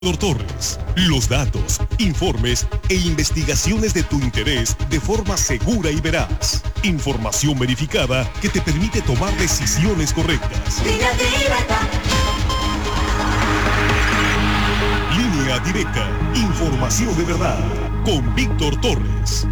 Torres, los datos, informes e investigaciones de tu interés de forma segura y veraz. Información verificada que te permite tomar decisiones correctas. Línea Directa, información de verdad, con Víctor Torres.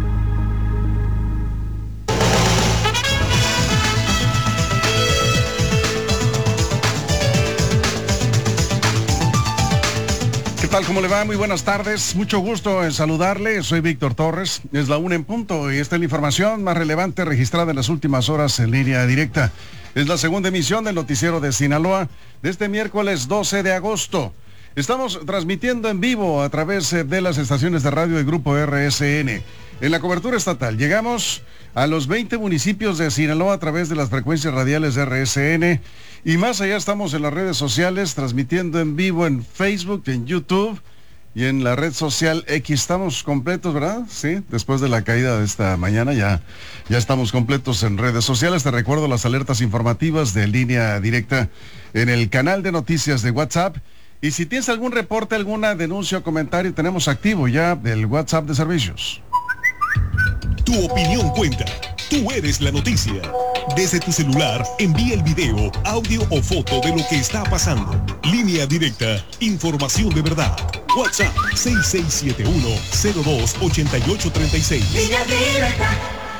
¿Qué tal? ¿Cómo le va? Muy buenas tardes. Mucho gusto en saludarle. Soy Víctor Torres. Es la 1 en punto y esta es la información más relevante registrada en las últimas horas en Línea Directa. Es la segunda emisión del noticiero de Sinaloa de este miércoles 12 de agosto. Estamos transmitiendo en vivo a través de las estaciones de radio del Grupo RSN. En la cobertura estatal llegamos a los 20 municipios de Sinaloa a través de las frecuencias radiales de RSN. Y más allá estamos en las redes sociales transmitiendo en vivo en Facebook, en YouTube y en la red social X. Estamos completos, ¿verdad? Sí, después de la caída de esta mañana ya estamos completos en redes sociales. Te recuerdo las alertas informativas de Línea Directa en el canal de noticias de WhatsApp. Y si tienes algún reporte, alguna denuncia o comentario, tenemos activo ya el WhatsApp de servicios. Tu opinión cuenta. Tú eres la noticia. Desde tu celular, envía el video, audio o foto de lo que está pasando. Línea Directa, información de verdad. WhatsApp 6671-028836. Línea Directa.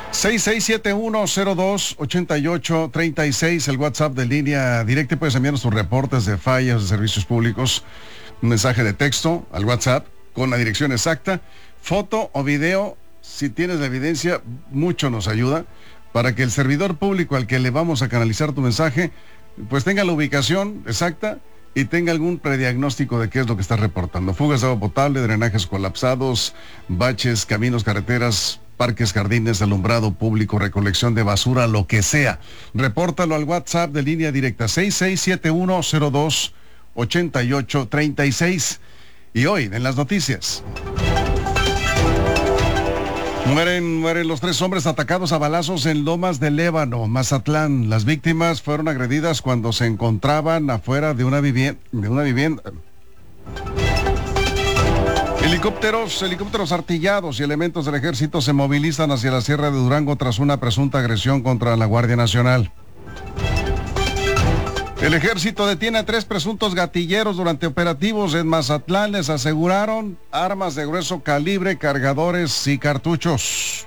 6671-028836, el WhatsApp de Línea Directa. Puedes enviarnos tus reportes de fallas de servicios públicos, un mensaje de texto al WhatsApp con la dirección exacta, foto o video. Si tienes la evidencia, mucho nos ayuda para que el servidor público al que le vamos a canalizar tu mensaje, pues tenga la ubicación exacta y tenga algún prediagnóstico de qué es lo que está reportando. Fugas de agua potable, drenajes colapsados, baches, caminos, carreteras, parques, jardines, alumbrado público, recolección de basura, lo que sea. Repórtalo al WhatsApp de Línea Directa 6671-028836. Y hoy, en las noticias. Mueren los 3 hombres atacados a balazos en Lomas de Lébano, Mazatlán. Las víctimas fueron agredidas cuando se encontraban afuera de una vivienda. Helicópteros artillados y elementos del ejército se movilizan hacia la Sierra de Durango tras una presunta agresión contra la Guardia Nacional. El ejército detiene a 3 presuntos gatilleros durante operativos en Mazatlán. Les aseguraron armas de grueso calibre, cargadores y cartuchos.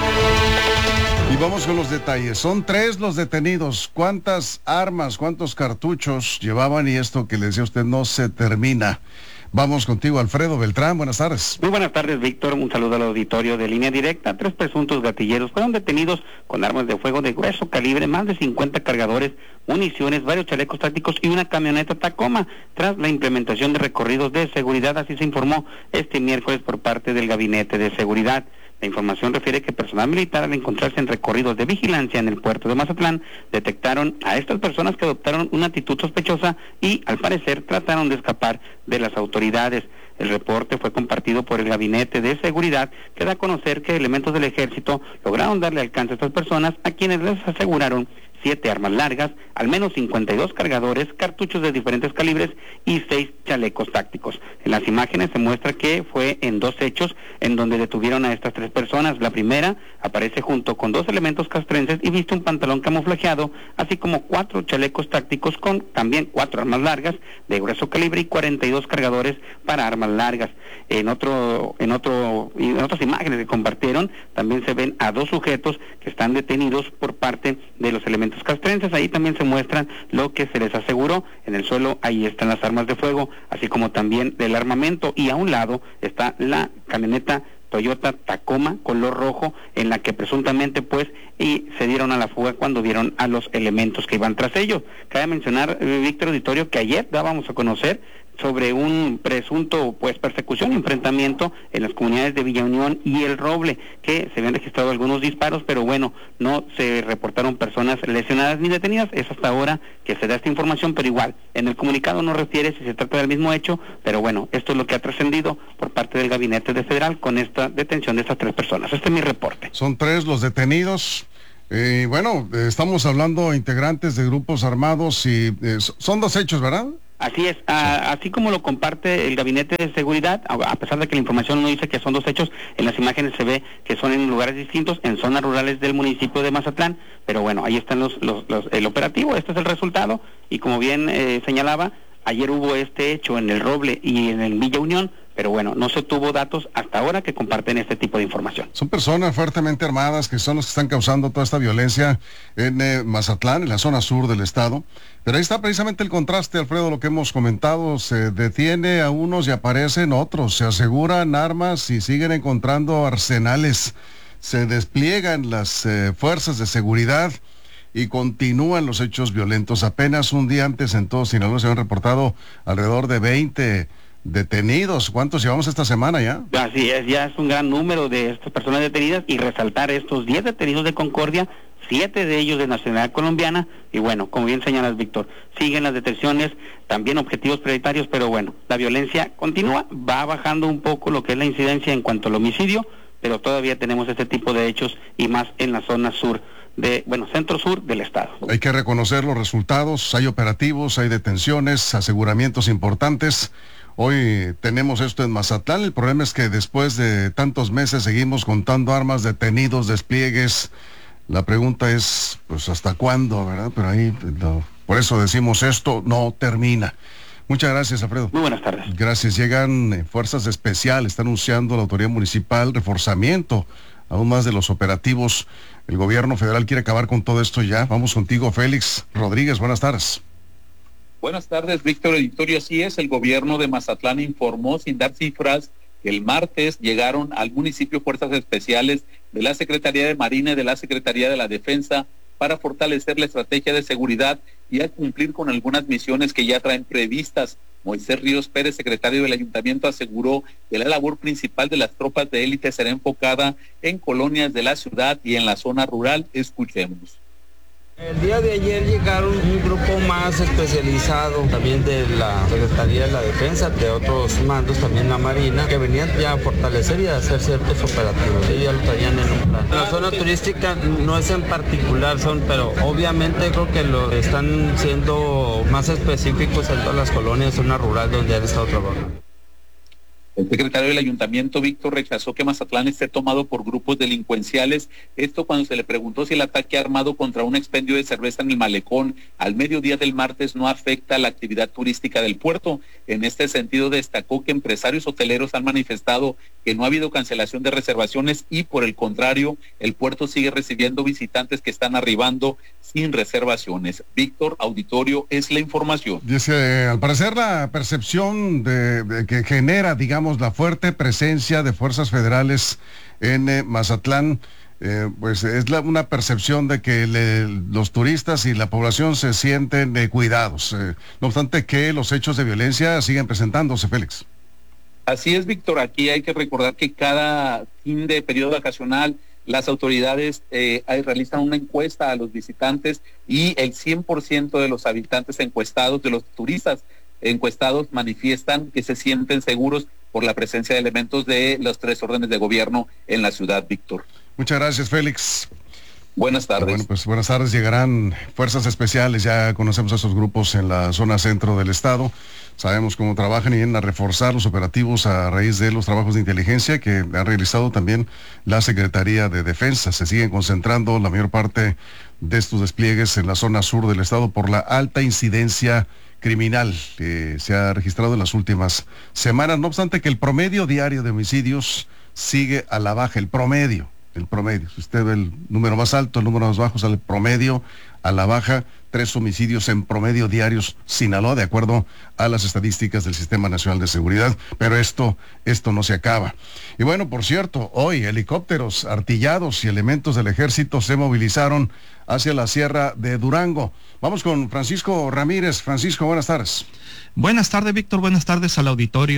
Y vamos con los detalles. Son 3 los detenidos. ¿Cuántas armas, cuántos cartuchos llevaban? Y esto que le decía usted no se termina. Vamos contigo, Alfredo Beltrán. Buenas tardes. Muy buenas tardes, Víctor. Un saludo al auditorio de Línea Directa. 3 presuntos gatilleros fueron detenidos con armas de fuego de grueso calibre, más de 50 cargadores, municiones, varios chalecos tácticos y una camioneta Tacoma, tras la implementación de recorridos de seguridad. Así se informó este miércoles por parte del Gabinete de Seguridad. La información refiere que personal militar, al encontrarse en recorridos de vigilancia en el puerto de Mazatlán, detectaron a estas personas que adoptaron una actitud sospechosa y, al parecer, trataron de escapar de las autoridades. El reporte fue compartido por el Gabinete de Seguridad, que da a conocer que elementos del ejército lograron darle alcance a estas personas, a quienes les aseguraron 7 armas largas, al menos 52 cargadores, cartuchos de diferentes calibres y 6 chalecos tácticos. En las imágenes se muestra que fue en 2 hechos en donde detuvieron a estas 3 personas. La primera aparece junto con 2 elementos castrenses y viste un pantalón camuflajeado, así como 4 chalecos tácticos con también 4 armas largas de grueso calibre y 42 cargadores para armas largas. En otras imágenes que compartieron también se ven a 2 sujetos que están detenidos por parte de los elementos castrenses. Ahí también se muestran lo que se les aseguró. En el suelo ahí están las armas de fuego, así como también del armamento, y a un lado está la camioneta Toyota Tacoma color rojo, en la que presuntamente y se dieron a la fuga cuando vieron a los elementos que iban tras ellos. Cabe mencionar, Víctor Auditorio, que ayer dábamos a conocer sobre un presunto persecución y enfrentamiento en las comunidades de Villa Unión y El Roble, que se habían registrado algunos disparos, pero bueno, no se reportaron personas lesionadas ni detenidas. Es hasta ahora que se da esta información, pero igual, en el comunicado no refiere si se trata del mismo hecho, pero bueno, esto es lo que ha trascendido por parte del Gabinete de Federal con esta detención de estas 3 personas. Este es mi reporte. Son 3 los detenidos. Estamos hablando de integrantes de grupos armados y son 2 hechos, ¿verdad? Así es, así como lo comparte el Gabinete de Seguridad, a pesar de que la información no dice que son 2 hechos, en las imágenes se ve que son en lugares distintos, en zonas rurales del municipio de Mazatlán, pero bueno, ahí están el operativo, este es el resultado, y como bien señalaba, ayer hubo este hecho en El Roble y en el Villa Unión, pero bueno, no se tuvo datos hasta ahora que comparten este tipo de información. Son personas fuertemente armadas que son los que están causando toda esta violencia en Mazatlán, en la zona sur del estado. Pero ahí está precisamente el contraste, Alfredo, lo que hemos comentado. Se detiene a unos y aparecen otros. Se aseguran armas y siguen encontrando arsenales. Se despliegan las fuerzas de seguridad y continúan los hechos violentos. Apenas un día antes en todo Sinaloa se han reportado alrededor de 20 detenidos. ¿Cuántos llevamos esta semana ya? Así es, ya es un gran número de estas personas detenidas, y resaltar estos 10 detenidos de Concordia, 7 de ellos de nacionalidad colombiana, y bueno, como bien señalas, Víctor, siguen las detenciones, también objetivos prioritarios, pero bueno, la violencia continúa, va bajando un poco lo que es la incidencia en cuanto al homicidio, pero todavía tenemos este tipo de hechos, y más en la zona sur centro-sur del estado. Hay que reconocer los resultados, hay operativos, hay detenciones, aseguramientos importantes. Hoy tenemos esto en Mazatlán. El problema es que después de tantos meses seguimos contando armas, detenidos, despliegues. La pregunta es, pues, ¿hasta cuándo, verdad? Pero ahí, por eso decimos, esto no termina. Muchas gracias, Alfredo. Muy buenas tardes. Gracias. Llegan fuerzas especiales, está anunciando la autoridad municipal reforzamiento aún más de los operativos. El gobierno federal quiere acabar con todo esto ya. Vamos contigo, Félix Rodríguez. Buenas tardes. Buenas tardes, Víctor Editorio. Así es, el gobierno de Mazatlán informó, sin dar cifras, que el martes llegaron al municipio fuerzas especiales de la Secretaría de Marina y de la Secretaría de la Defensa para fortalecer la estrategia de seguridad y a cumplir con algunas misiones que ya traen previstas. Moisés Ríos Pérez, secretario del Ayuntamiento, aseguró que la labor principal de las tropas de élite será enfocada en colonias de la ciudad y en la zona rural. Escuchemos. El día de ayer llegaron un grupo más especializado también de la Secretaría de la Defensa, de otros mandos, también la Marina, que venían ya a fortalecer y a hacer ciertos operativos. Ellos ya lo traían en un plan. La zona turística no es en particular, pero obviamente creo que lo están siendo más específicos en todas las colonias, zona rural donde han estado trabajando. El secretario del Ayuntamiento, Víctor, rechazó que Mazatlán esté tomado por grupos delincuenciales. Esto cuando se le preguntó si el ataque armado contra un expendio de cerveza en el malecón al mediodía del martes no afecta la actividad turística del puerto. En este sentido, destacó que empresarios hoteleros han manifestado que no ha habido cancelación de reservaciones y, por el contrario, el puerto sigue recibiendo visitantes que están arribando sin reservaciones. Víctor, auditorio, es la información. Dice, al parecer la percepción de que genera, digamos, la fuerte presencia de fuerzas federales en Mazatlán, pues es una percepción de que los turistas y la población se sienten cuidados, no obstante que los hechos de violencia siguen presentándose, Félix. Así es, Víctor, aquí hay que recordar que cada fin de periodo vacacional las autoridades realizan una encuesta a los visitantes y el 100% de los habitantes encuestados, de los turistas encuestados, manifiestan que se sienten seguros por la presencia de elementos de los 3 órdenes de gobierno en la ciudad, Víctor. Muchas gracias, Félix. Buenas tardes. Bueno, pues buenas tardes. Llegarán fuerzas especiales, ya conocemos a estos grupos en la zona centro del estado. Sabemos cómo trabajan y vienen a reforzar los operativos a raíz de los trabajos de inteligencia que ha realizado también la Secretaría de Defensa. Se siguen concentrando la mayor parte de estos despliegues en la zona sur del estado por la alta incidencia criminal que se ha registrado en las últimas semanas. No obstante que el promedio diario de homicidios sigue a la baja, el promedio. Si usted ve el número más alto, el número más bajo, sale el promedio a la baja, 3 homicidios en promedio diarios, Sinaloa, de acuerdo a las estadísticas del Sistema Nacional de Seguridad, pero esto no se acaba. Y bueno, por cierto, hoy helicópteros artillados y elementos del ejército se movilizaron hacia la Sierra de Durango. Vamos con Francisco Ramírez. Francisco, buenas tardes. Buenas tardes, Víctor, buenas tardes al auditorio.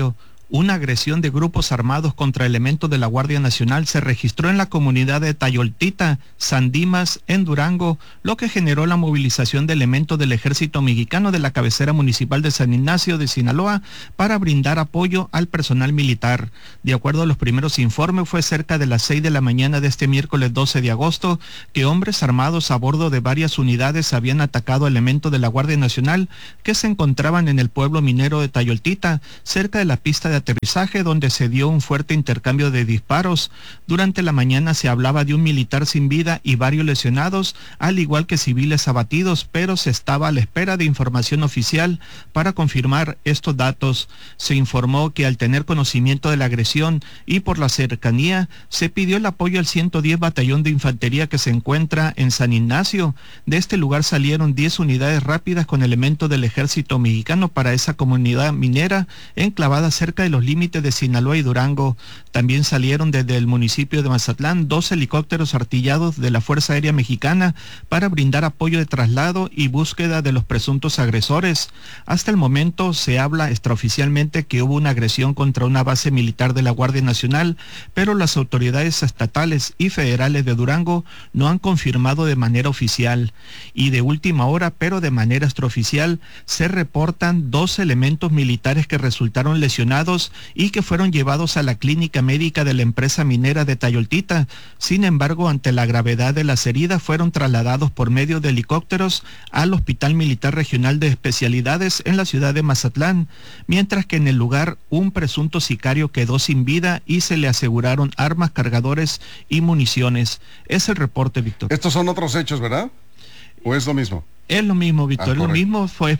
Una agresión de grupos armados contra elementos de la Guardia Nacional se registró en la comunidad de Tayoltita, San Dimas, en Durango, lo que generó la movilización de elementos del Ejército Mexicano de la cabecera municipal de San Ignacio de Sinaloa para brindar apoyo al personal militar. De acuerdo a los primeros informes, fue cerca de las 6 de la mañana de este miércoles 12 de agosto que hombres armados a bordo de varias unidades habían atacado elementos de la Guardia Nacional que se encontraban en el pueblo minero de Tayoltita, cerca de la pista de aterrizaje, donde se dio un fuerte intercambio de disparos. Durante la mañana se hablaba de un militar sin vida y varios lesionados, al igual que civiles abatidos, pero se estaba a la espera de información oficial para confirmar estos datos. Se informó que al tener conocimiento de la agresión y por la cercanía, se pidió el apoyo al 110 Batallón de Infantería que se encuentra en San Ignacio. De este lugar salieron 10 unidades rápidas con elementos del Ejército Mexicano para esa comunidad minera enclavada cerca de los límites de Sinaloa y Durango. También salieron desde el municipio de Mazatlán 2 helicópteros artillados de la Fuerza Aérea Mexicana para brindar apoyo de traslado y búsqueda de los presuntos agresores. Hasta el momento se habla extraoficialmente que hubo una agresión contra una base militar de la Guardia Nacional, pero las autoridades estatales y federales de Durango no han confirmado de manera oficial. Y de última hora, pero de manera extraoficial, se reportan 2 elementos militares que resultaron lesionados y que fueron llevados a la clínica médica de la empresa minera de Tayoltita. Sin embargo, ante la gravedad de las heridas, fueron trasladados por medio de helicópteros al Hospital Militar Regional de Especialidades en la ciudad de Mazatlán, mientras que en el lugar un presunto sicario quedó sin vida y se le aseguraron armas, cargadores y municiones. Es el reporte, Víctor. Estos son otros hechos, ¿verdad? ¿O es lo mismo? Es lo mismo, Víctor, lo mismo fue,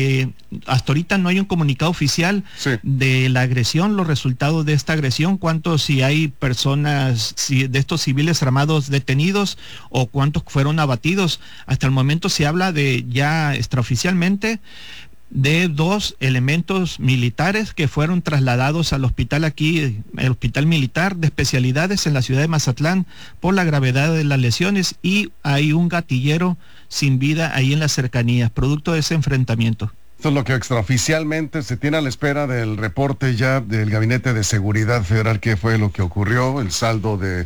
hasta ahorita no hay un comunicado oficial de la agresión, los resultados de esta agresión, cuántos, si hay personas de estos civiles armados detenidos o cuántos fueron abatidos. Hasta el momento se habla de ya extraoficialmente de 2 elementos militares que fueron trasladados al hospital aquí, el Hospital Militar de Especialidades en la ciudad de Mazatlán por la gravedad de las lesiones, y hay un gatillero sin vida ahí en las cercanías, producto de ese enfrentamiento. Esto es lo que extraoficialmente se tiene a la espera del reporte ya del Gabinete de Seguridad Federal, que fue lo que ocurrió, el saldo de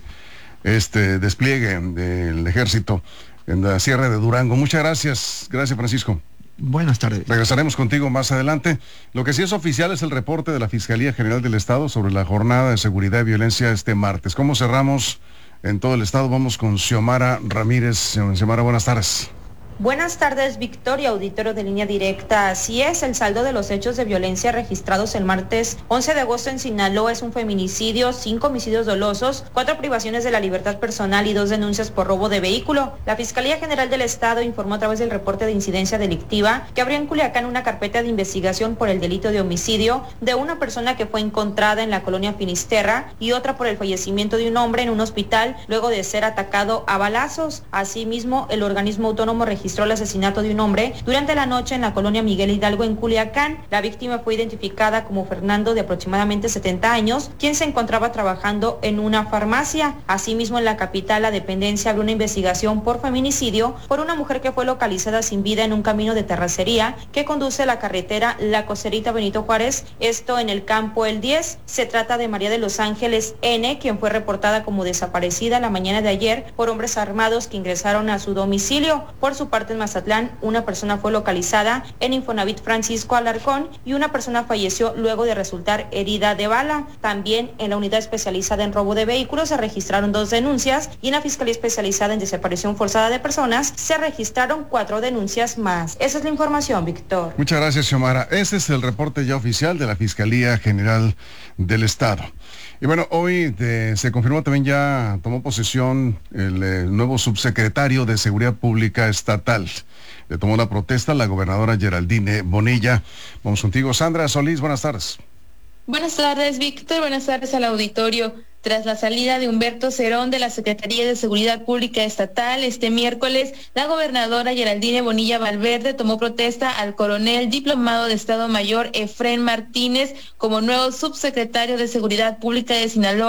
este despliegue del ejército en la Sierra de Durango. Muchas gracias. Gracias, Francisco. Buenas tardes. Regresaremos contigo más adelante. Lo que sí es oficial es el reporte de la Fiscalía General del Estado sobre la jornada de seguridad y violencia este martes. ¿Cómo cerramos en todo el estado? Vamos con Xiomara Ramírez. Xiomara, buenas tardes. Buenas tardes, Victoria, auditorio de Línea Directa. Así es, el saldo de los hechos de violencia registrados el martes 11 de agosto en Sinaloa es un feminicidio, 5 homicidios dolosos, 4 privaciones de la libertad personal y 2 denuncias por robo de vehículo. La Fiscalía General del Estado informó a través del reporte de incidencia delictiva que habría en Culiacán una carpeta de investigación por el delito de homicidio de una persona que fue encontrada en la colonia Finisterra y otra por el fallecimiento de un hombre en un hospital luego de ser atacado a balazos. Asimismo, el organismo autónomo registró el asesinato de un hombre durante la noche en la colonia Miguel Hidalgo en Culiacán. La víctima fue identificada como Fernando, de aproximadamente 70 años, quien se encontraba trabajando en una farmacia. Asimismo, en la capital, la dependencia abrió una investigación por feminicidio por una mujer que fue localizada sin vida en un camino de terracería que conduce a la carretera La Coserita Benito Juárez, esto en el campo El 10. Se trata de María de los Ángeles N., quien fue reportada como desaparecida la mañana de ayer por hombres armados que ingresaron a su domicilio. Por su parte, en Mazatlán, una persona fue localizada en Infonavit Francisco Alarcón y una persona falleció luego de resultar herida de bala. También en la unidad especializada en robo de vehículos se registraron 2 denuncias y en la Fiscalía Especializada en Desaparición Forzada de Personas se registraron 4 denuncias más. Esa es la información, Víctor. Muchas gracias, Xiomara. Ese es el reporte ya oficial de la Fiscalía General del Estado. Y bueno, hoy se confirmó también, ya tomó posesión el nuevo subsecretario de Seguridad Pública Estatal. Le tomó la protesta la gobernadora Geraldine Bonilla. Vamos contigo, Sandra Solís, buenas tardes. Buenas tardes, Víctor, buenas tardes al auditorio. Tras la salida de Humberto Cerón de la Secretaría de Seguridad Pública Estatal este miércoles, la gobernadora Geraldine Bonilla Valverde tomó protesta al coronel diplomado de Estado Mayor Efrén Martínez como nuevo subsecretario de Seguridad Pública de Sinaloa,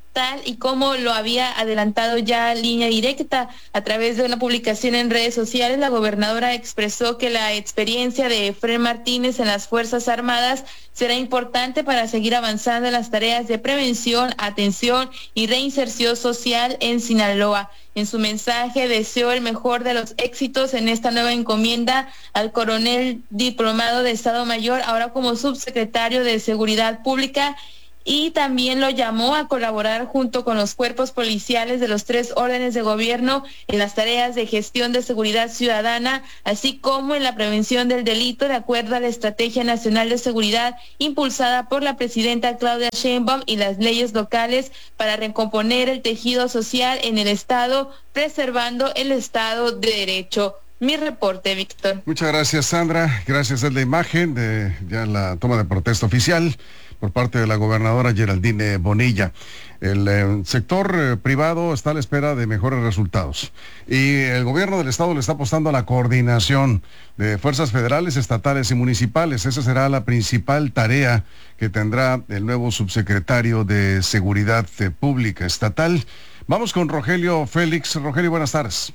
tal y como lo había adelantado ya Línea Directa. A través de una publicación en redes sociales, la gobernadora expresó que la experiencia de Efrén Martínez en las Fuerzas Armadas será importante para seguir avanzando en las tareas de prevención, atención y reinserción social en Sinaloa. En su mensaje deseó el mejor de los éxitos en esta nueva encomienda al coronel diplomado de Estado Mayor, ahora como subsecretario de Seguridad Pública, y también lo llamó a colaborar junto con los cuerpos policiales de los 3 órdenes de gobierno en las tareas de gestión de seguridad ciudadana, así como en la prevención del delito, de acuerdo a la Estrategia Nacional de Seguridad impulsada por la presidenta Claudia Sheinbaum y las leyes locales para recomponer el tejido social en el Estado, preservando el Estado de Derecho. Mi reporte, Víctor. Muchas gracias, Sandra. Gracias. Es la imagen de ya la toma de protesta oficial por parte de la gobernadora Geraldine Bonilla. El sector privado está a la espera de mejores resultados y el gobierno del estado le está apostando a la coordinación de fuerzas federales, estatales y municipales. Esa será la principal tarea que tendrá el nuevo subsecretario de Seguridad Pública Estatal. Vamos con Rogelio Félix. Rogelio, buenas tardes.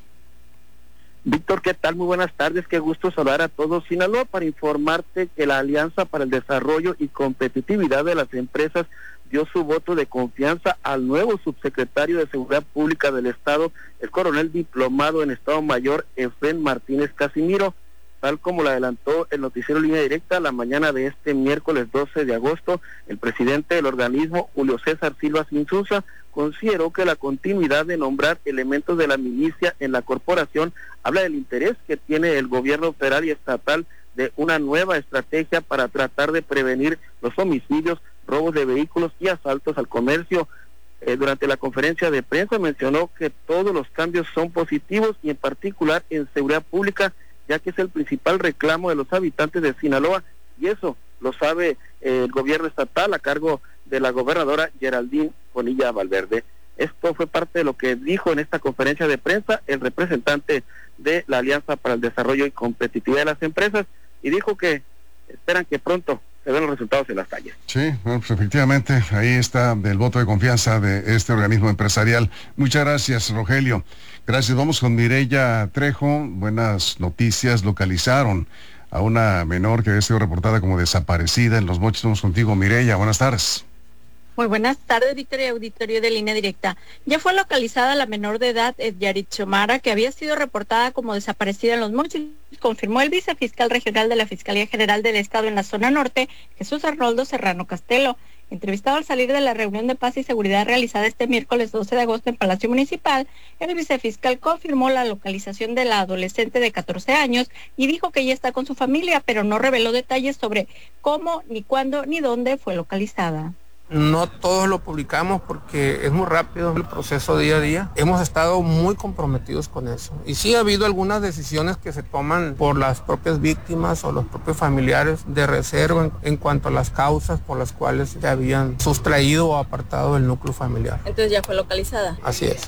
Víctor, ¿qué tal? Muy buenas tardes, qué gusto saludar a todos. Sinaloa, para informarte que la Alianza para el Desarrollo y Competitividad de las Empresas dio su voto de confianza al nuevo subsecretario de Seguridad Pública del Estado, el coronel diplomado en Estado Mayor, Efrén Martínez Casimiro, tal como lo adelantó el noticiero Línea Directa la mañana de este miércoles 12 de agosto. El presidente del organismo, Julio César Silva Sinsusa, consideró que la continuidad de nombrar elementos de la milicia en la corporación habla del interés que tiene el gobierno federal y estatal de una nueva estrategia para tratar de prevenir los homicidios, robos de vehículos y asaltos al comercio. Durante la conferencia de prensa mencionó que todos los cambios son positivos y en particular en seguridad pública, ya que es el principal reclamo de los habitantes de Sinaloa, y eso lo sabe el gobierno estatal a cargo de la gobernadora Geraldine Bonilla Valverde. Esto fue parte de lo que dijo en esta conferencia de prensa el representante de la Alianza para el Desarrollo y Competitividad de las Empresas, y dijo que esperan que pronto se vean los resultados en las calles. Sí, bueno, pues efectivamente, ahí está el voto de confianza de este organismo empresarial. Muchas gracias, Rogelio. Gracias. Vamos con Mireya Trejo. Buenas noticias. Localizaron a una menor que había sido reportada como desaparecida en Los Mochis. Vamos contigo, Mireya. Buenas tardes. Muy buenas tardes, Víctor y auditorio de Línea Directa. Ya fue localizada la menor de edad, Yarit Xiomara, que había sido reportada como desaparecida en Los Mochis, confirmó el vicefiscal regional de la Fiscalía General del Estado en la zona norte, Jesús Arnoldo Serrano Castelo. Entrevistado al salir de la reunión de paz y seguridad realizada este miércoles 12 de agosto en Palacio Municipal, el vicefiscal confirmó la localización de la adolescente de 14 años y dijo que ella está con su familia, pero no reveló detalles sobre cómo, ni cuándo, ni dónde fue localizada. No todos lo publicamos porque es muy rápido el proceso día a día. Hemos estado muy comprometidos con eso. Y sí ha habido algunas decisiones que se toman por las propias víctimas o los propios familiares de reserva en cuanto a las causas por las cuales se habían sustraído o apartado del núcleo familiar. Entonces ya fue localizada. Así es.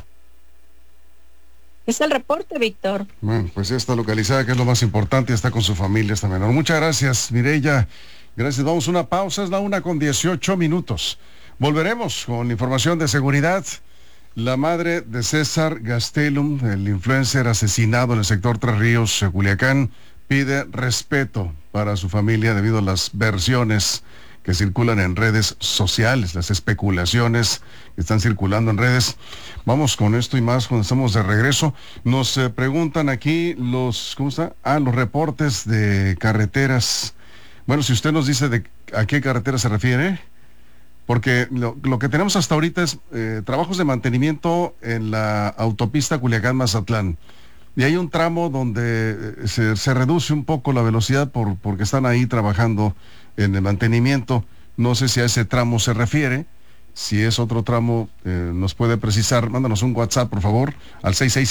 Es el reporte, Víctor. Bueno, pues ya está localizada, que es lo más importante, está con su familia esta menor. Muchas gracias, Mireya. Gracias, vamos a una pausa, es la 1:18. Volveremos con información de seguridad. La madre de César Gastelum, el influencer asesinado en el sector Tres Ríos, Culiacán, pide respeto para su familia debido a las versiones que circulan en redes sociales, las especulaciones que están circulando en redes. Vamos con esto y más cuando estamos de regreso. Nos preguntan aquí los reportes de carreteras. Bueno, si usted nos dice a qué carretera se refiere, porque lo que tenemos hasta ahorita es trabajos de mantenimiento en la autopista Culiacán-Mazatlán. Y hay un tramo donde se reduce un poco la velocidad porque están ahí trabajando en el mantenimiento. No sé si a ese tramo se refiere. Si es otro tramo, nos puede precisar. Mándanos un WhatsApp, por favor, al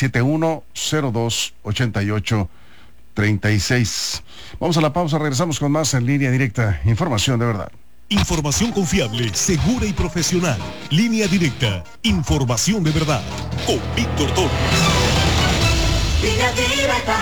6671-028836. Vamos a la pausa, regresamos con más en Línea Directa. Información de verdad. Información confiable, segura y profesional. Línea Directa. Información de verdad. Con Víctor Torres. Línea Directa.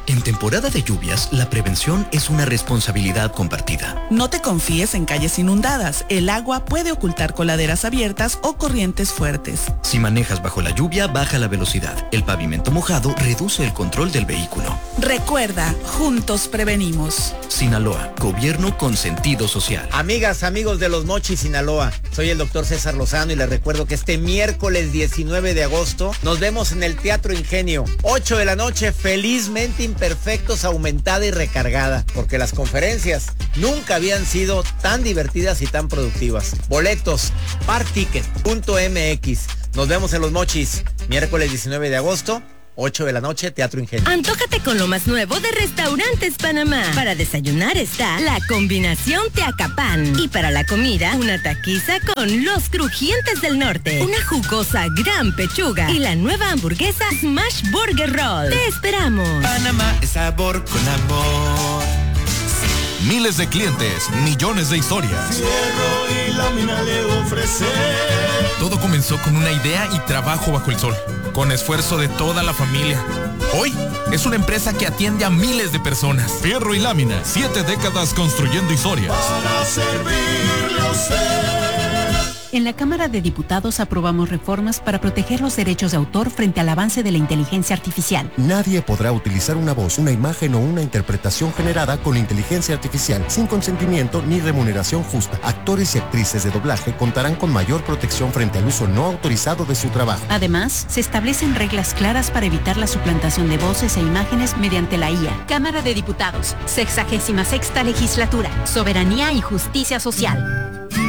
En temporada de lluvias, la prevención es una responsabilidad compartida. No te confíes en calles inundadas. El agua puede ocultar coladeras abiertas o corrientes fuertes. Si manejas bajo la lluvia, baja la velocidad. El pavimento mojado reduce el control del vehículo. Recuerda, juntos prevenimos. Sinaloa, gobierno con sentido social. Amigas, amigos de Los Mochis, Sinaloa, soy el doctor César Lozano y les recuerdo que este miércoles 19 de agosto nos vemos en el Teatro Ingenio, 8 de la noche, felizmente imperfectos, aumentada y recargada, porque las conferencias nunca habían sido tan divertidas y tan productivas. Boletos, parkticket.mx. Nos vemos en Los Mochis, miércoles 19 de agosto, 8 de la noche, Teatro Ingenio. Antójate con lo más nuevo de Restaurantes Panamá. Para desayunar está la combinación Teacapán. Y para la comida, una taquiza con los crujientes del norte, una jugosa gran pechuga y la nueva hamburguesa Smash Burger Roll. ¡Te esperamos! Panamá es sabor con amor. Miles de clientes, millones de historias. Fierro y lámina le ofrece. Todo comenzó con una idea y trabajo bajo el sol, con esfuerzo de toda la familia. Hoy es una empresa que atiende a miles de personas. Fierro y lámina, 7 décadas construyendo historias. Para servirle a usted. En la Cámara de Diputados aprobamos reformas para proteger los derechos de autor frente al avance de la inteligencia artificial. Nadie podrá utilizar una voz, una imagen o una interpretación generada con inteligencia artificial sin consentimiento ni remuneración justa. Actores y actrices de doblaje contarán con mayor protección frente al uso no autorizado de su trabajo. Además, se establecen reglas claras para evitar la suplantación de voces e imágenes mediante la IA. Cámara de Diputados, 66ª Legislatura, Soberanía y Justicia Social.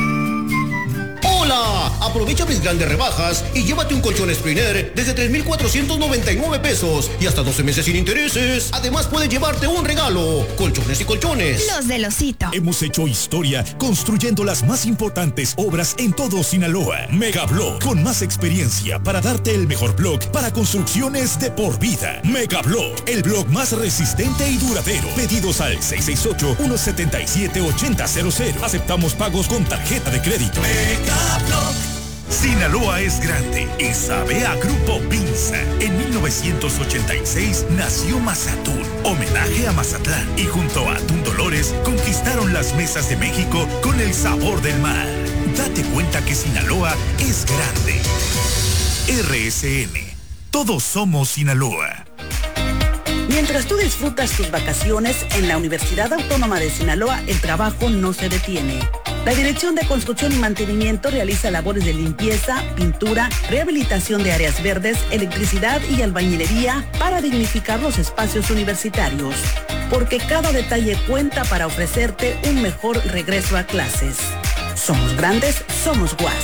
¡Hola! Aprovecha mis grandes rebajas y llévate un colchón Spriner desde 3,499 pesos y hasta 12 meses sin intereses. Además puedes llevarte un regalo. Colchones y colchones. Los del Osito. Hemos hecho historia construyendo las más importantes obras en todo Sinaloa. Megablock, con más experiencia para darte el mejor block para construcciones de por vida. Megablock, el block más resistente y duradero. Pedidos al 668-177-8000. Aceptamos pagos con tarjeta de crédito. Megablock. Sinaloa es grande y sabe a Grupo Pinza. En 1986 nació Mazatún, homenaje a Mazatlán, y junto a Atún Dolores conquistaron las mesas de México con el sabor del mar. Date cuenta que Sinaloa es grande. RSN, todos somos Sinaloa. Mientras tú disfrutas tus vacaciones, en la Universidad Autónoma de Sinaloa el trabajo no se detiene. La Dirección de Construcción y Mantenimiento realiza labores de limpieza, pintura, rehabilitación de áreas verdes, electricidad y albañilería para dignificar los espacios universitarios. Porque cada detalle cuenta para ofrecerte un mejor regreso a clases. Somos grandes, somos GUAS.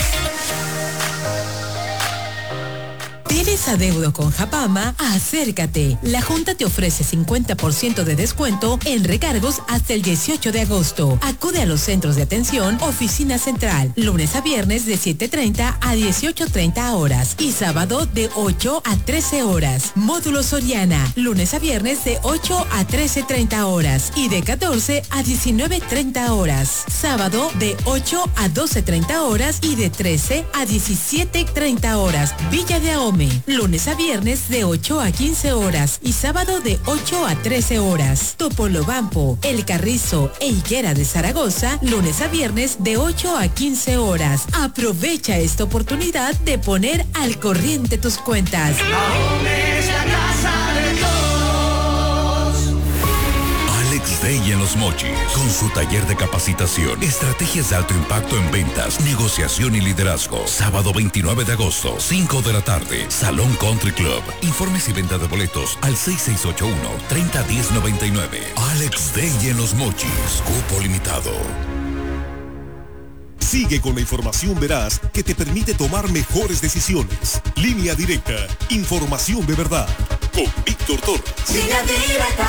¿Tienes adeudo con Japama? Acércate. La Junta te ofrece 50% de descuento en recargos hasta el 18 de agosto. Acude a los centros de atención, oficina central, lunes a viernes de 7:30 a 18:30 horas y sábado de 8 a 13 horas. Módulo Soriana, lunes a viernes de 8 a 13:30 horas y de 14 a 19:30 horas. Sábado de 8 a 12:30 horas y de 13 a 17:30 horas. Villa de Ahome, lunes a viernes de 8 a 15 horas y sábado de 8 a 13 horas. Topolobampo, El Carrizo e Higuera de Zaragoza, lunes a viernes de 8 a 15 horas. Aprovecha esta oportunidad de poner al corriente tus cuentas. Ahome es la casa de todos. Alex Day en Los Mochis, con su taller de capacitación, estrategias de alto impacto en ventas, negociación y liderazgo. Sábado 29 de agosto, 5 de la tarde, Salón Country Club. Informes y venta de boletos al 6681-301099. Alex Day en Los Mochis, cupo limitado. Sigue con la información veraz que te permite tomar mejores decisiones. Línea Directa, información de verdad. Con Víctor Torres. Línea Directa.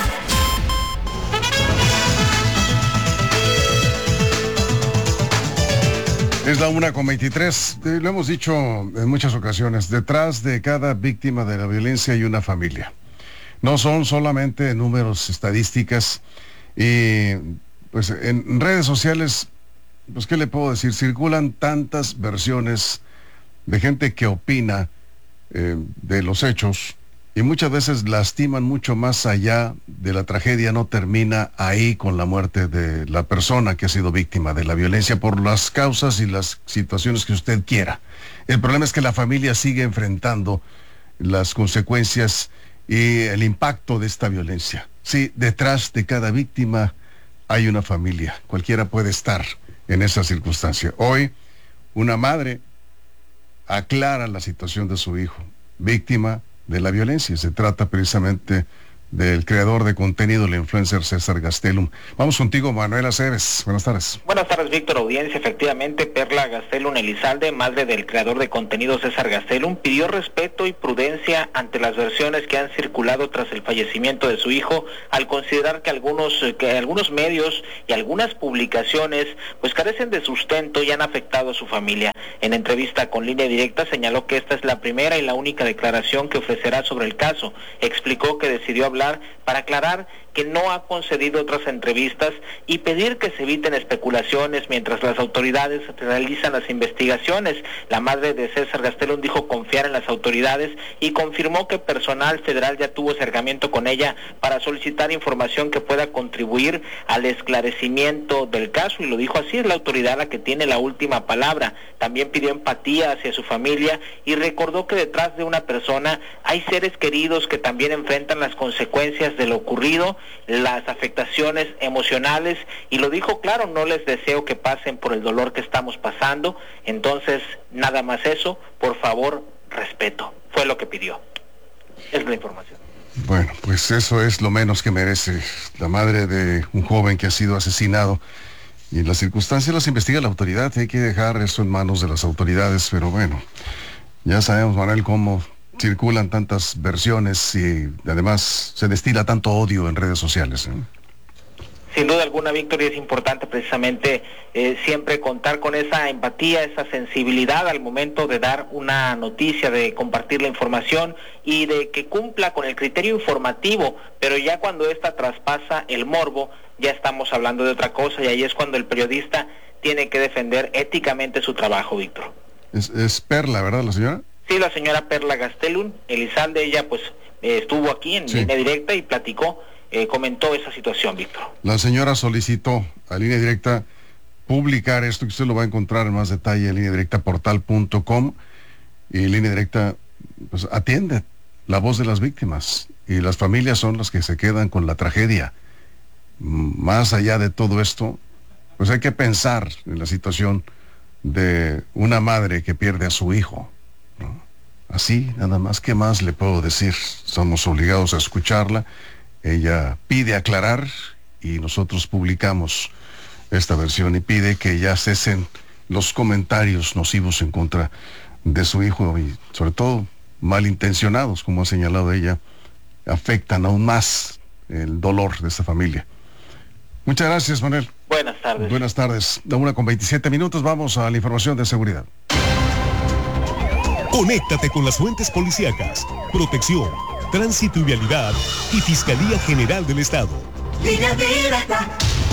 Es la 1:23. Lo hemos dicho en muchas ocasiones. Detrás de cada víctima de la violencia hay una familia. No son solamente números, estadísticas. Y pues en redes sociales, pues ¿qué le puedo decir? Circulan tantas versiones de gente que opina de los hechos y muchas veces lastiman mucho más allá de la tragedia, no termina ahí con la muerte de la persona que ha sido víctima de la violencia por las causas y las situaciones que usted quiera. El problema es que la familia sigue enfrentando las consecuencias y el impacto de esta violencia. Sí, detrás de cada víctima hay una familia. Cualquiera puede estar en esa circunstancia. Hoy, una madre aclara la situación de su hijo, víctima de la violencia. Se trata precisamente del creador de contenido, el influencer César Gastelum. Vamos contigo, Manuel Aceves. Buenas tardes. Buenas tardes, Víctor, audiencia. Efectivamente, Perla Gastelum Elizalde, madre del creador de contenido César Gastelum, pidió respeto y prudencia ante las versiones que han circulado tras el fallecimiento de su hijo, al considerar que algunos medios y algunas publicaciones pues carecen de sustento y han afectado a su familia. En entrevista con Línea Directa señaló que esta es la primera y la única declaración que ofrecerá sobre el caso. Explicó que decidió hablar para aclarar que no ha concedido otras entrevistas y pedir que se eviten especulaciones mientras las autoridades realizan las investigaciones. La madre de César Gastelum dijo confiar en las autoridades y confirmó que personal federal ya tuvo acercamiento con ella para solicitar información que pueda contribuir al esclarecimiento del caso, y lo dijo así: es la autoridad la que tiene la última palabra. También pidió empatía hacia su familia y recordó que detrás de una persona hay seres queridos que también enfrentan las consecuencias de lo ocurrido, las afectaciones emocionales, y lo dijo claro: no les deseo que pasen por el dolor que estamos pasando. Entonces, nada más eso, por favor, respeto. Fue lo que pidió. Es la información. Bueno, pues eso es lo menos que merece la madre de un joven que ha sido asesinado. Y las circunstancias las investiga la autoridad. Hay que dejar eso en manos de las autoridades, pero bueno, ya sabemos, Manuel, cómo circulan tantas versiones y además se destila tanto odio en redes sociales, ¿eh? Sin duda alguna, Víctor, y es importante precisamente siempre contar con esa empatía, esa sensibilidad al momento de dar una noticia, de compartir la información y de que cumpla con el criterio informativo, pero ya cuando esta traspasa el morbo, ya estamos hablando de otra cosa, y ahí es cuando el periodista tiene que defender éticamente su trabajo, Víctor. Es Perla, ¿verdad, la señora? Sí, la señora Perla Gastelum Elizalde, ella pues estuvo aquí en Línea Directa y platicó, comentó esa situación, Víctor. La señora solicitó a Línea Directa publicar esto, que usted lo va a encontrar en más detalle en lineadirectaportal.com, y Línea Directa pues atiende la voz de las víctimas, y las familias son las que se quedan con la tragedia. Más allá de todo esto, pues hay que pensar en la situación de una madre que pierde a su hijo, ¿no? Así, nada más, ¿qué más le puedo decir? Somos obligados a escucharla. Ella pide aclarar y nosotros publicamos esta versión y pide que ya cesen los comentarios nocivos en contra de su hijo, y sobre todo malintencionados, como ha señalado ella, afectan aún más el dolor de esta familia. Muchas gracias, Manuel. Buenas tardes. Buenas tardes. 1:27, vamos a la información de seguridad. Conéctate con las fuentes policíacas, protección, tránsito y vialidad y Fiscalía General del Estado. Línea Directa.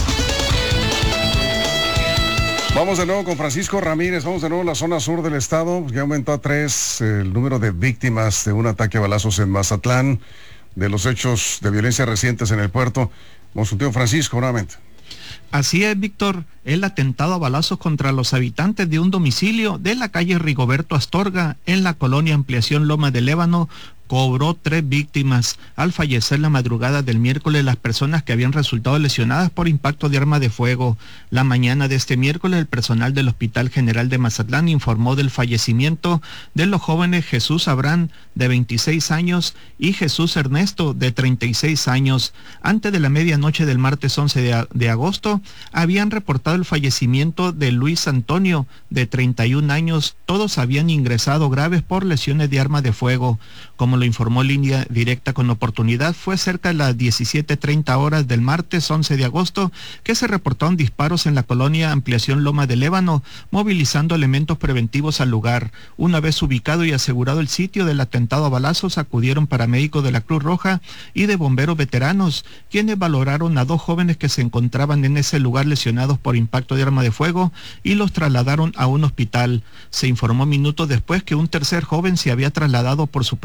Vamos de nuevo con Francisco Ramírez, vamos de nuevo a la zona sur del estado. Ya aumentó a 3 el número de víctimas de un ataque a balazos en Mazatlán, de los hechos de violencia recientes en el puerto. Vamos contigo, Francisco, nuevamente. Así es, Víctor, el atentado a balazos contra los habitantes de un domicilio de la calle Rigoberto Astorga, en la colonia Ampliación Loma de Lébano, cobró 3 víctimas. Al fallecer la madrugada del miércoles las personas que habían resultado lesionadas por impacto de arma de fuego. La mañana de este miércoles el personal del Hospital General de Mazatlán informó del fallecimiento de los jóvenes Jesús Abraham, de 26 años, y Jesús Ernesto, de 36 años. Antes de la medianoche del martes 11 de agosto, habían reportado el fallecimiento de Luis Antonio, de 31 años. Todos habían ingresado graves por lesiones de arma de fuego. Como lo informó Línea Directa con Oportunidad, fue cerca de las 17:30 horas del martes 11 de agosto que se reportaron disparos en la colonia Ampliación Loma de Lébano, movilizando elementos preventivos al lugar. Una vez ubicado y asegurado el sitio del atentado a balazos, acudieron paramédicos de la Cruz Roja y de bomberos veteranos, quienes valoraron a 2 jóvenes que se encontraban en ese lugar lesionados por impacto de arma de fuego y los trasladaron a un hospital. Se informó minutos después que un tercer joven se había trasladado por sus propios medios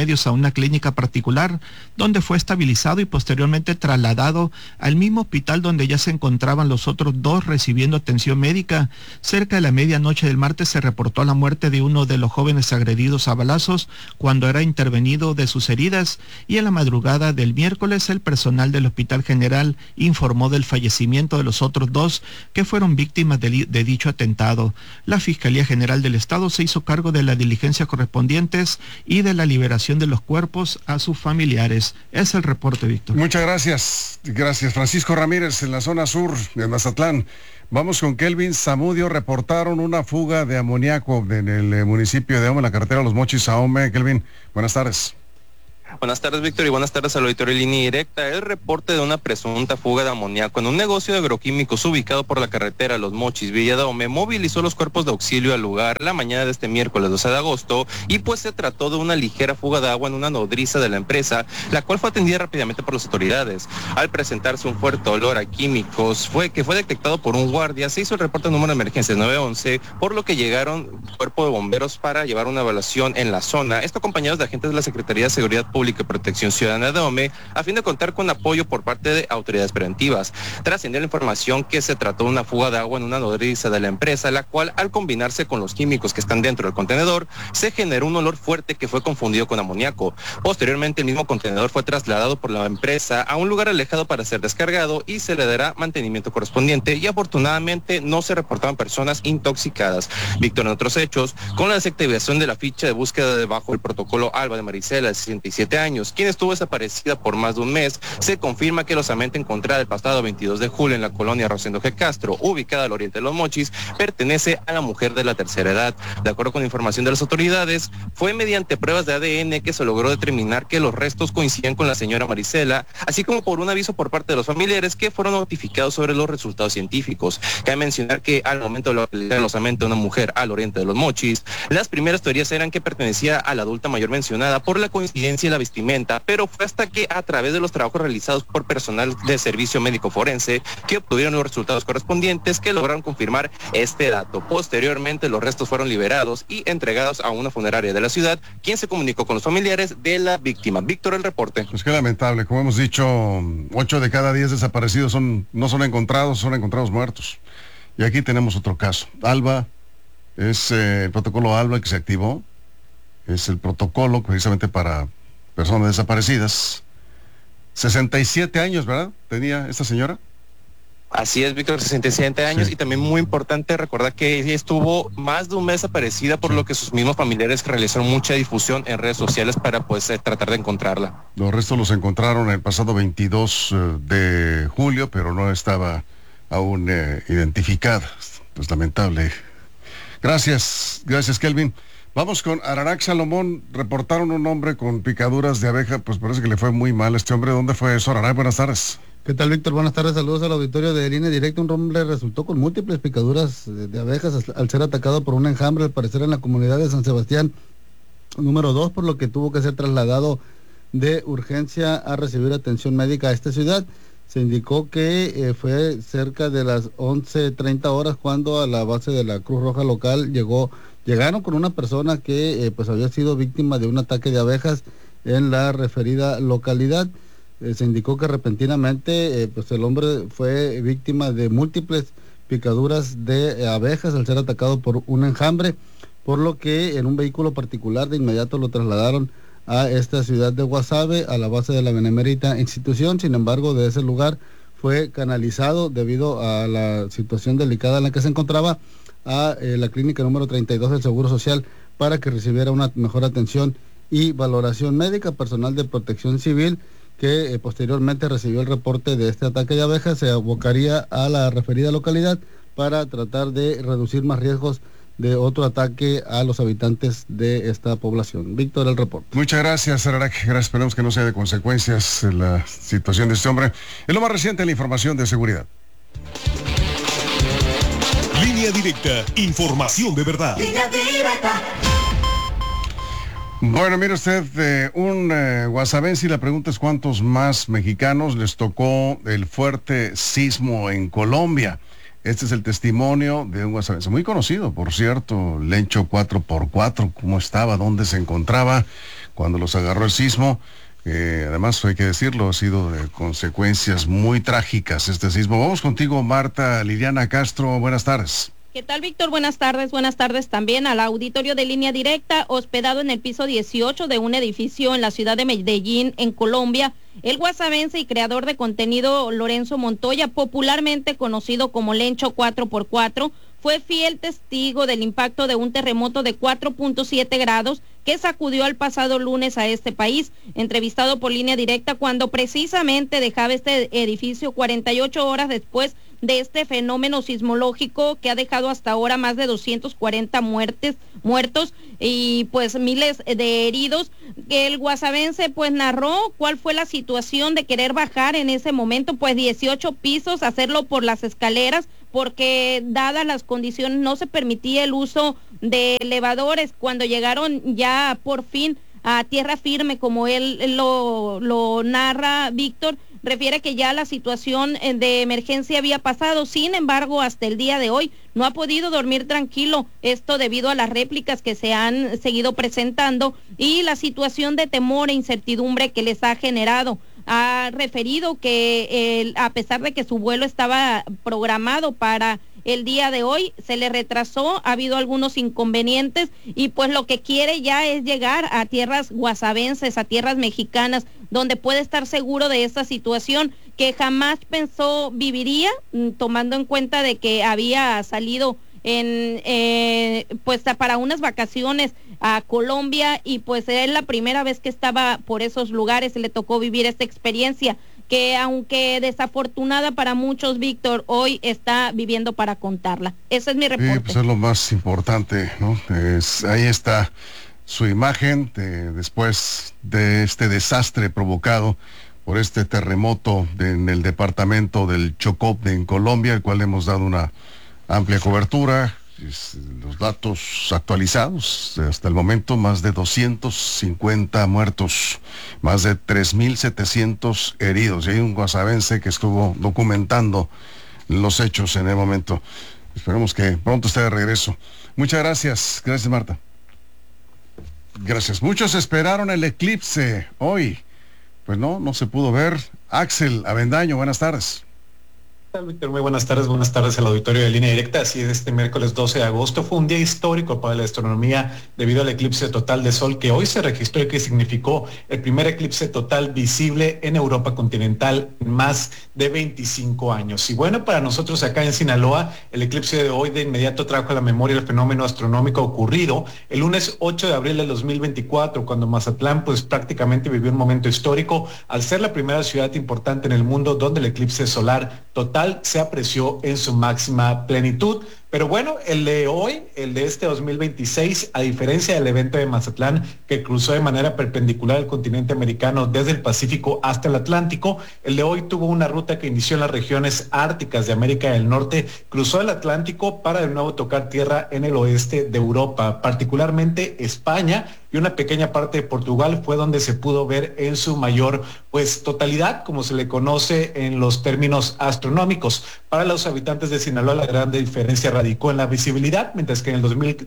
medios a una clínica particular, donde fue estabilizado y posteriormente trasladado al mismo hospital donde ya se encontraban los otros dos recibiendo atención médica. Cerca de la medianoche del martes se reportó la muerte de uno de los jóvenes agredidos a balazos cuando era intervenido de sus heridas, y en la madrugada del miércoles el personal del Hospital General informó del fallecimiento de los otros dos que fueron víctimas de dicho atentado. La Fiscalía General del Estado se hizo cargo de las diligencias correspondientes y de la liberación de los cuerpos a sus familiares. Es el reporte, Víctor. Muchas gracias. Gracias, Francisco Ramírez, en la zona sur de Mazatlán. Vamos con Kelvin Zamudio. Reportaron una fuga de amoníaco en el municipio de Ahome, en la carretera Los Mochis a Ahome. Kelvin, buenas tardes. Buenas tardes, Víctor, y buenas tardes al auditorio de Línea Directa. El reporte de una presunta fuga de amoníaco en un negocio de agroquímicos ubicado por la carretera Los Mochis, Villa de Ahome, movilizó los cuerpos de auxilio al lugar la mañana de este miércoles 12 de agosto, y pues se trató de una ligera fuga de agua en una nodriza de la empresa, la cual fue atendida rápidamente por las autoridades. Al presentarse un fuerte olor a químicos que fue detectado por un guardia, se hizo el reporte número de emergencia 911, por lo que llegaron cuerpo de bomberos para llevar una evaluación en la zona, esto acompañados de agentes de la Secretaría de Seguridad Pública y Protección Ciudadana de Ahome, a fin de contar con apoyo por parte de autoridades preventivas. Trascendió la información que se trató de una fuga de agua en una nodriza de la empresa, la cual, al combinarse con los químicos que están dentro del contenedor, se generó un olor fuerte que fue confundido con amoníaco. Posteriormente, el mismo contenedor fue trasladado por la empresa a un lugar alejado para ser descargado y se le dará mantenimiento correspondiente, y afortunadamente no se reportaban personas intoxicadas. Víctor, en otros hechos, con la desactivación de la ficha de búsqueda debajo del protocolo Alba de Marisela, de 67 años, quien estuvo desaparecida por más de un mes, se confirma que la osamenta encontrada el pasado 22 de julio en la colonia Rosendo G. Castro, ubicada al oriente de Los Mochis, pertenece a la mujer de la tercera edad. De acuerdo con información de las autoridades, fue mediante pruebas de ADN que se logró determinar que los restos coincidían con la señora Marisela, así como por un aviso por parte de los familiares que fueron notificados sobre los resultados científicos. Cabe mencionar que al momento de la localidad de la osamenta de una mujer al oriente de Los Mochis, las primeras teorías eran que pertenecía a la adulta mayor mencionada por la coincidencia y la vestimenta, pero fue hasta que a través de los trabajos realizados por personal de servicio médico forense que obtuvieron los resultados correspondientes que lograron confirmar este dato. Posteriormente, los restos fueron liberados y entregados a una funeraria de la ciudad, quien se comunicó con los familiares de la víctima. Víctor, el reporte. Pues qué lamentable, como hemos dicho, 8 de cada 10 desaparecidos no son encontrados, son encontrados muertos. Y aquí tenemos otro caso. Alba, es el protocolo Alba que se activó, es el protocolo precisamente para personas desaparecidas. 67 años, ¿verdad? ¿Tenía esta señora? Así es, Víctor, 67 años, sí. Y también muy importante recordar que ella estuvo más de un mes desaparecida, por lo que sus mismos familiares realizaron mucha difusión en redes sociales para pues tratar de encontrarla. Los restos los encontraron el pasado 22 de julio, pero no estaba aún identificada. Pues lamentable. Gracias, Kelvin. Vamos con Ararac Salomón. Reportaron un hombre con picaduras de abeja, pues parece que le fue muy mal a este hombre. ¿Dónde fue eso, Ararac? Buenas tardes. ¿Qué tal, Víctor? Buenas tardes, saludos al auditorio de Línea Directa. Un hombre resultó con múltiples picaduras de abejas al ser atacado por un enjambre, al parecer en la comunidad de San Sebastián número 2, por lo que tuvo que ser trasladado de urgencia a recibir atención médica a esta ciudad. Se indicó que fue cerca de las 11:30 horas cuando a la base de la Cruz Roja local llegaron con una persona que pues había sido víctima de un ataque de abejas en la referida localidad. Se indicó que repentinamente pues el hombre fue víctima de múltiples picaduras de abejas al ser atacado por un enjambre, por lo que en un vehículo particular de inmediato lo trasladaron a esta ciudad de Guasave, a la base de la benemérita institución. Sin embargo, de ese lugar fue canalizado debido a la situación delicada en la que se encontraba a la clínica número 32 del Seguro Social para que recibiera una mejor atención y valoración médica. Personal de Protección Civil que posteriormente recibió el reporte de este ataque de abejas se abocaría a la referida localidad para tratar de reducir más riesgos de otro ataque a los habitantes de esta población. Víctor, el reporte. Muchas gracias, Ararac. Gracias, esperemos que no sea de consecuencias la situación de este hombre. Es lo más reciente en la información de seguridad. Línea Directa, información de verdad. Línea Directa. Bueno, mire usted, un guasavense, y la pregunta es cuántos más mexicanos les tocó el fuerte sismo en Colombia. Este es el testimonio de un guasavense muy conocido, por cierto, Lencho 4x4, cómo estaba, dónde se encontraba cuando los agarró el sismo. Además, hay que decirlo, ha sido de consecuencias muy trágicas este sismo. Vamos contigo, Marta Liliana Castro, buenas tardes. ¿Qué tal, Víctor? Buenas tardes también al auditorio de Línea Directa, hospedado en el piso 18 de un edificio en la ciudad de Medellín, en Colombia. El guasavense y creador de contenido Lorenzo Montoya, popularmente conocido como Lencho 4x4, fue fiel testigo del impacto de un terremoto de 4.7 grados que sacudió el pasado lunes a este país. Entrevistado por Línea Directa cuando precisamente dejaba este edificio 48 horas después de este fenómeno sismológico que ha dejado hasta ahora más de 240 muertos y pues miles de heridos. El guasavense pues narró cuál fue la situación de querer bajar en ese momento, pues 18 pisos, hacerlo por las escaleras, porque dadas las condiciones no se permitía el uso de elevadores. Cuando llegaron ya por fin a tierra firme, como él lo narra, Víctor, refiere que ya la situación de emergencia había pasado. Sin embargo, hasta el día de hoy no ha podido dormir tranquilo, esto debido a las réplicas que se han seguido presentando y la situación de temor e incertidumbre que les ha generado. Ha referido que a pesar de que su vuelo estaba programado para el día de hoy, se le retrasó, ha habido algunos inconvenientes y pues lo que quiere ya es llegar a tierras guasavenses, a tierras mexicanas, donde puede estar seguro de esta situación que jamás pensó viviría, tomando en cuenta de que había salido pues para unas vacaciones a Colombia y pues es la primera vez que estaba por esos lugares, le tocó vivir esta experiencia que aunque desafortunada para muchos, Víctor, hoy está viviendo para contarla. Ese es mi reporte. Sí, pues es lo más importante, ¿no? Ahí está su imagen después de este desastre provocado por este terremoto en el departamento del Chocó en Colombia, el cual hemos dado una amplia cobertura. Los datos actualizados hasta el momento, más de 250 muertos, más de 3.700 heridos, y hay un guasavense que estuvo documentando los hechos en el momento. Esperemos que pronto esté de regreso. Muchas gracias. Gracias, Marta. Gracias. Muchos esperaron el eclipse hoy, pues no se pudo ver. Axel Avendaño, buenas tardes. Víctor, muy buenas tardes al auditorio de Línea Directa. Así es, este miércoles 12 de agosto fue un día histórico para la astronomía debido al eclipse total de sol que hoy se registró y que significó el primer eclipse total visible en Europa continental en más de 25 años. Y bueno, para nosotros acá en Sinaloa, el eclipse de hoy de inmediato trajo a la memoria el fenómeno astronómico ocurrido el lunes 8 de abril del 2024, cuando Mazatlán pues prácticamente vivió un momento histórico al ser la primera ciudad importante en el mundo donde el eclipse solar total se apreció en su máxima plenitud. Pero bueno, el de hoy, el de este 2026, a diferencia del evento de Mazatlán, que cruzó de manera perpendicular el continente americano desde el Pacífico hasta el Atlántico, el de hoy tuvo una ruta que inició en las regiones árticas de América del Norte, cruzó el Atlántico para de nuevo tocar tierra en el oeste de Europa, particularmente España, y una pequeña parte de Portugal fue donde se pudo ver en su mayor pues totalidad, como se le conoce en los términos astronómicos. Para los habitantes de Sinaloa, la gran diferencia radicó en la visibilidad, mientras que en el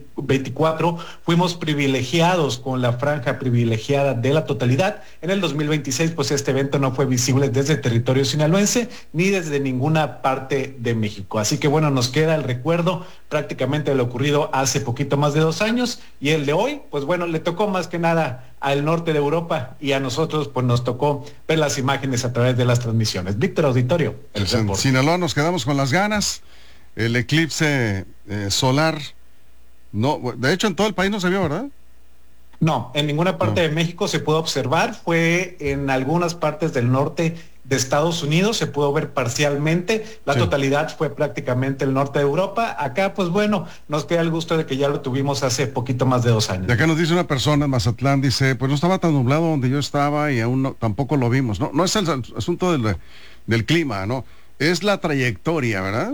2024 fuimos privilegiados con la franja privilegiada de la totalidad. En el 2026, pues este evento no fue visible desde el territorio sinaloense ni desde ninguna parte de México. Así que bueno, nos queda el recuerdo prácticamente de lo ocurrido hace poquito más de 2 años, y el de hoy, pues bueno, le tocó más que nada al norte de Europa y a nosotros pues nos tocó ver las imágenes a través de las transmisiones. Víctor, auditorio. En Sinaloa nos quedamos con las ganas. El eclipse solar, no, de hecho en todo el país no se vio, ¿verdad? No, en ninguna parte de México se pudo observar, fue en algunas partes del norte de Estados Unidos, se pudo ver parcialmente, la totalidad fue prácticamente el norte de Europa. Acá pues bueno, nos queda el gusto de que ya lo tuvimos hace poquito más de 2 años. Y acá nos dice una persona en Mazatlán, dice, pues no estaba tan nublado donde yo estaba y aún tampoco lo vimos. No es el asunto del clima, ¿no? Es la trayectoria, ¿verdad?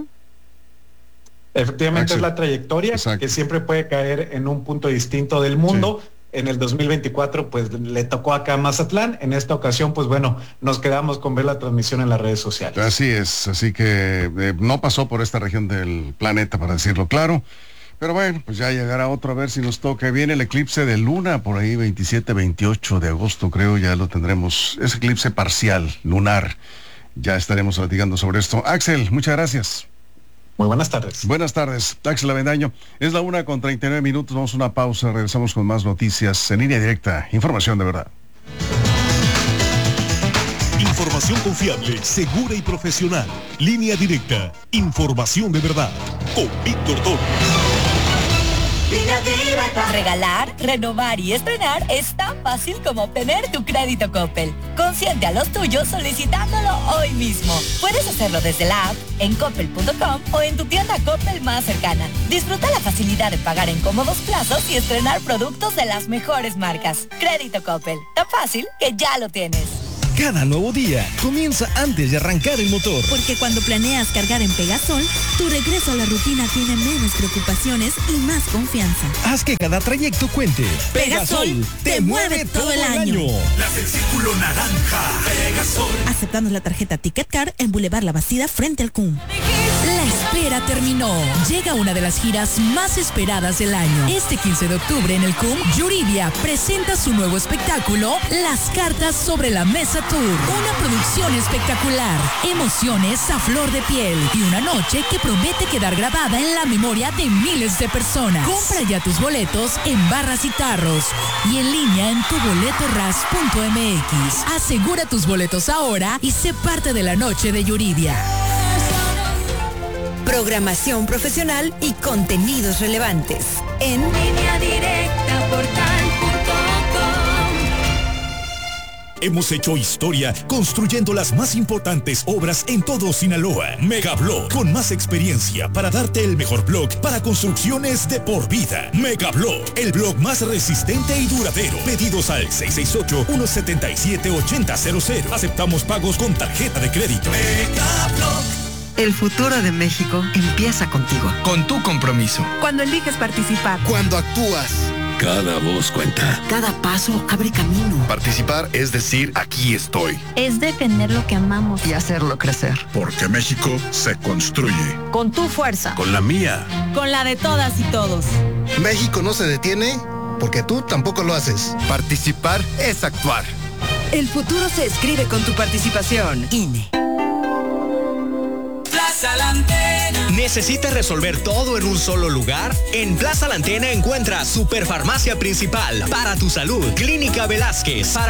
Efectivamente, Axel, es la trayectoria. Exacto. Que siempre puede caer en un punto distinto del mundo. Sí. en el 2024 pues le tocó acá a Mazatlán. En esta ocasión pues bueno, nos quedamos con ver la transmisión en las redes sociales. Así es, así que no pasó por esta región del planeta, para decirlo claro. Pero bueno, pues ya llegará otro, a ver si nos toca. Viene el eclipse de luna, por ahí 27, 28 de agosto creo, ya lo tendremos. Es eclipse parcial, lunar. Ya estaremos platicando sobre esto. Axel, muchas gracias. Muy buenas tardes. Buenas tardes, Axel Avendaño. Es la 1:39, vamos a una pausa, regresamos con más noticias en línea directa. Información de verdad. Información confiable, segura y profesional. Línea directa, información de verdad. Con Víctor Torres. Regalar, renovar y estrenar es tan fácil como obtener tu crédito Coppel. Consiente a los tuyos solicitándolo hoy mismo. Puedes hacerlo desde la app, en coppel.com o en tu tienda Coppel más cercana. Disfruta la facilidad de pagar en cómodos plazos y estrenar productos de las mejores marcas. Crédito Coppel, tan fácil que ya lo tienes. Cada nuevo día comienza antes de arrancar el motor. Porque cuando planeas cargar en Pegasol, tu regreso a la rutina tiene menos preocupaciones y más confianza. Haz que cada trayecto cuente. Pegasol te mueve todo el año. Las del círculo naranja. Pegasol. Aceptando la tarjeta Ticket Card en Boulevard La Bastida frente al CUM. La espera terminó. Llega una de las giras más esperadas del año. Este 15 de octubre en el CUM, Yuridia presenta su nuevo espectáculo, Las Cartas sobre la Mesa Tour. Una producción espectacular, emociones a flor de piel y una noche que promete quedar grabada en la memoria de miles de personas. Compra ya tus boletos en Barras y Tarros y en línea en tuboletoras.mx. Asegura tus boletos ahora y sé parte de la noche de Yuridia. Programación profesional y contenidos relevantes en Línea Directa Portal.com. Hemos hecho historia construyendo las más importantes obras en todo Sinaloa. Megablog, con más experiencia para darte el mejor blog para construcciones de por vida. Megablog, el blog más resistente y duradero. Pedidos al 668-177-8000. Aceptamos pagos con tarjeta de crédito. Megablog. El futuro de México empieza contigo. Con tu compromiso. Cuando eliges participar. Cuando actúas. Cada voz cuenta. Cada paso abre camino. Participar es decir, aquí estoy. Es defender lo que amamos. Y hacerlo crecer. Porque México se construye. Con tu fuerza. Con la mía. Con la de todas y todos. México no se detiene porque tú tampoco lo haces. Participar es actuar. El futuro se escribe con tu participación. INE. Plaza La Antena. ¿Necesitas resolver todo en un solo lugar? En Plaza La Antena encuentras Superfarmacia Principal para tu salud, Clínica Velázquez para